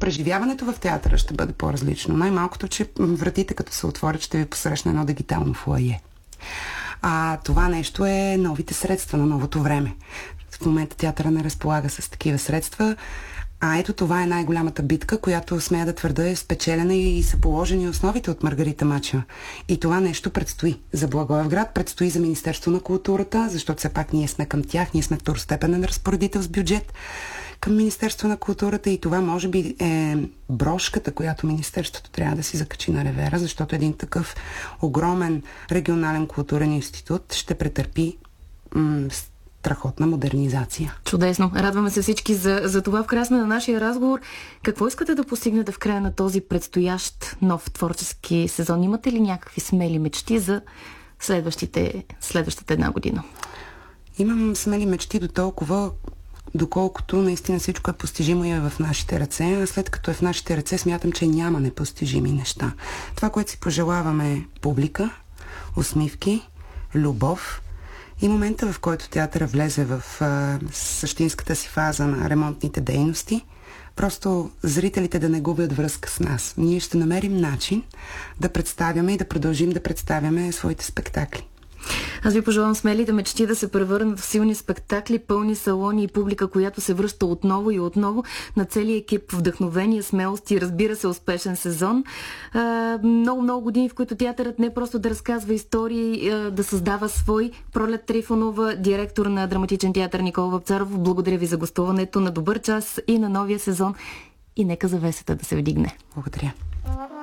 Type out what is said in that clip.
преживяването в театъра ще бъде по-различно. Най-малкото, че вратите, като се отворят, ще ви посрещне едно дигитално фоайе. Това нещо е новите средства на новото време. В момента театъра не разполага с такива средства. Ето това е най-голямата битка, която смея да твърда е спечелена и са положени основите от Маргарита Мачева. И това нещо предстои за Благоевград, предстои за Министерство на културата, защото все пак ние сме към тях, ние сме второстепенен разпоредител с бюджет към Министерство на културата и това може би е брошката, която Министерството трябва да си закачи на ревера, защото един такъв огромен регионален културен институт ще претърпи страхотна модернизация. Чудесно. Радваме се всички за това. В края на нашия разговор. Какво искате да постигнете в края на този предстоящ нов творчески сезон? Имате ли някакви смели мечти за следващата една година? Имам смели мечти до толкова, доколкото наистина всичко е постижимо и е в нашите ръце. А след като е в нашите ръце, смятам, че няма непостижими неща. Това, което си пожелаваме, е публика, усмивки, любов и момента, в който театъра влезе в същинската си фаза на ремонтните дейности, просто зрителите да не губят връзка с нас. Ние ще намерим начин да представяме и да продължим да представяме своите спектакли. Аз ви пожелавам смелите мечти да се превърнат в силни спектакли, пълни салони и публика, която се връща отново и отново, на целия екип вдъхновение, смелост и, разбира се, успешен сезон. Много години, в които театърът не просто да разказва истории, да създава свой. Пролет Трифонова, директор на Драматичен театър Никола Вапцаров, благодаря ви за гостуването, на добър час и на новия сезон. И нека завесата да се вдигне. Благодаря.